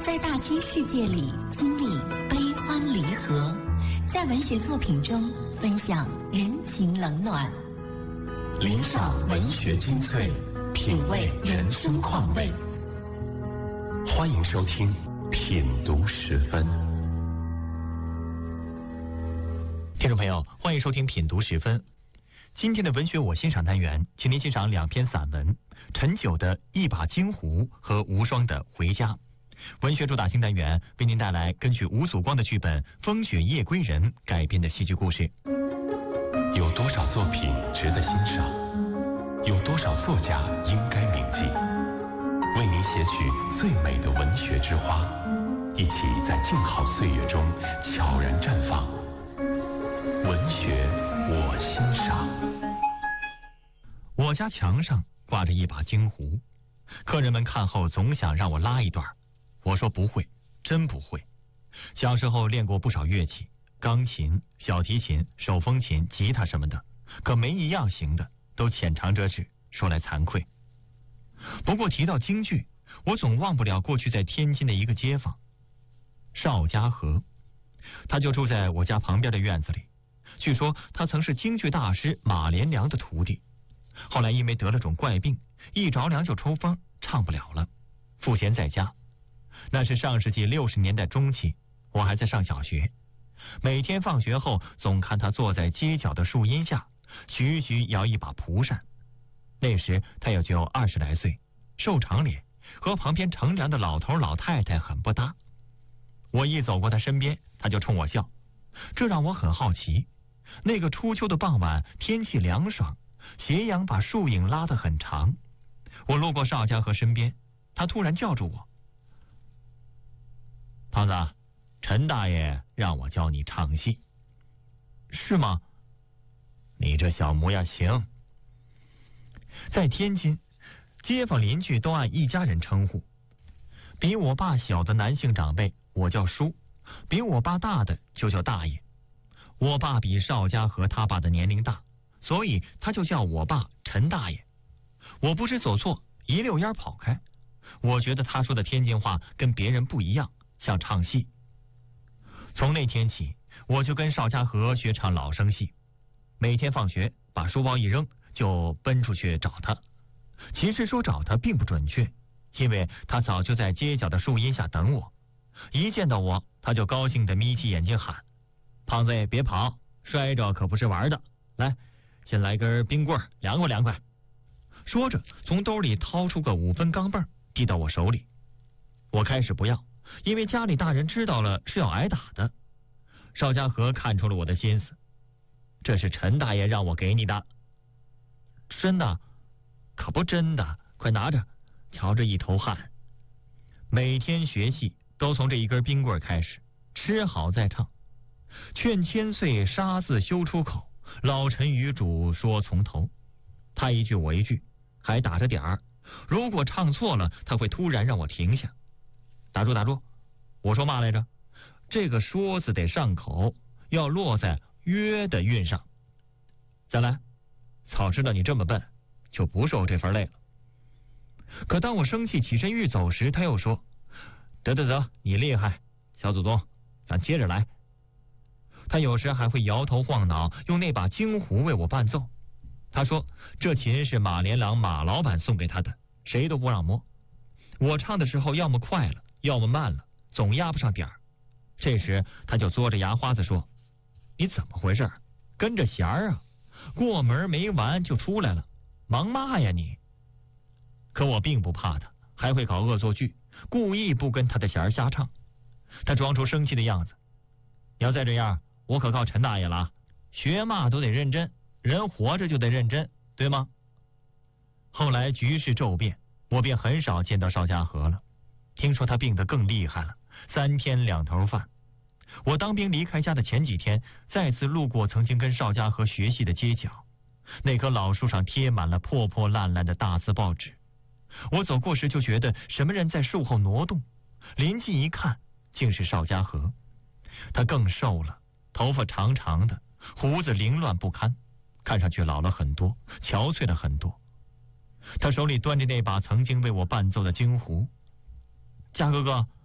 在大千世界里经历悲欢离合，在文学作品中分享人情冷暖， 领赏文学精粹，品味人生况味。欢迎收听品读时分。 听众朋友，欢迎收听品读时分。今天的文学我欣赏单元，请您欣赏两篇散文：陈九的《一把金壶》和无双的《回家》。文学主打新单元为您带来根据吴曙光的剧本《风雪夜归人》改编的戏剧故事。 有多少作品值得欣赏？有多少作家应该铭记？为您写取最美的文学之花，一起在静好岁月中悄然绽放。文学我欣赏。 我家墙上挂着一把金壶，客人们看后总想让我拉一段，我说不会，真不会。小时候练过不少乐器，钢琴、小提琴、手风琴、吉他什么的，可没一样行的，都浅尝辄止，说来惭愧。不过提到京剧，我总忘不了过去在天津的一个街坊邵家和，他就住在我家旁边的院子里。据说他曾是京剧大师马连良的徒弟，后来因为得了种怪病，一着凉就抽风，唱不了了，赋闲在家。那是上世纪60年代中期，我还在上小学，每天放学后总看他坐在街角的树荫下，徐徐摇一把蒲扇。那时他也就20来岁，瘦长脸，和旁边乘凉的老头老太太很不搭。我一走过他身边，他就冲我笑，这让我很好奇。那个初秋的傍晚，天气凉爽，斜阳把树影拉得很长。我路过邵家和身边，他突然叫住我：胖子，陈大爷让我教你唱戏。是吗？你这小模样行。在天津，街坊邻居都按一家人称呼，比我爸小的男性长辈我叫叔，比我爸大的就叫大爷。我爸比邵家和他爸的年龄大，所以他就叫我爸陈大爷。我不知走错，一溜烟跑开。我觉得他说的天津话跟别人不一样，像唱戏。从那天起，我就跟邵家和学唱老生戏，每天放学把书包一扔，就奔出去找他。其实说找他并不准确，因为他早就在街角的树荫下等我。一见到我，他就高兴地眯起眼睛喊：胖子也别跑，摔着可不是玩的，来，先来根冰棍，凉快凉快。说着从兜里掏出个5分钢镚，递到我手里。我开始不要，因为家里大人知道了是要挨打的。邵家和看出了我的心思：这是陈大爷让我给你的。真的？可不真的，快拿着，瞧着一头汗。每天学戏都从这一根冰棍开始，吃好再唱。劝千岁杀字休出口，老臣与主说从头。他一句我一句，还打着点儿，如果唱错了，他会突然让我停下。打住打住，我说嘛来着？这个说字得上口，要落在约的韵上。再来，早知道你这么笨，就不受这份累了。可当我生气起身欲走时，他又说：得，你厉害，小祖宗，咱接着来。他有时还会摇头晃脑，用那把京胡为我伴奏。他说这琴是马连郎马老板送给他的，谁都不让摸。我唱的时候要么快了，要么慢了，总压不上点儿。这时他就嘬着牙花子说：你怎么回事？跟着弦儿啊，过门没完就出来了，忙嘛呀你。可我并不怕他，还会搞恶作剧，故意不跟他的弦儿瞎唱。他装出生气的样子：你要再这样，我可告陈大爷了，学嘛都得认真，人活着就得认真，对吗？后来局势骤变，我便很少见到邵家和了。听说他病得更厉害了，3天2头饭。我当兵离开家的前几天，再次路过曾经跟邵家和学戏的街角，那棵老树上贴满了破破烂烂的大字报纸。我走过时就觉得什么人在树后挪动，临近一看，竟是邵家和。他更瘦了，头发长长的，胡子凌乱不堪，看上去老了很多，憔悴了很多。他手里端着那把曾经为我伴奏的京胡。家哥哥，